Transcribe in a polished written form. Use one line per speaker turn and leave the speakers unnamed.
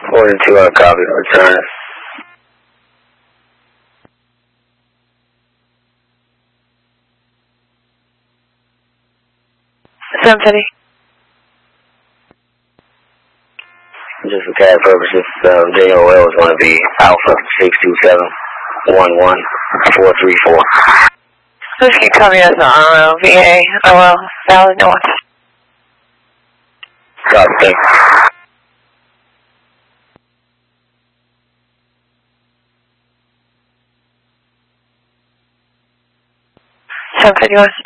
Order 2 out, copy, return.
750.
Just for CAD purposes, Daniel Oil is going to be Alpha 627-11434.
This can come as RO, VA, OL, Valley North.
Copy, thanks.
751.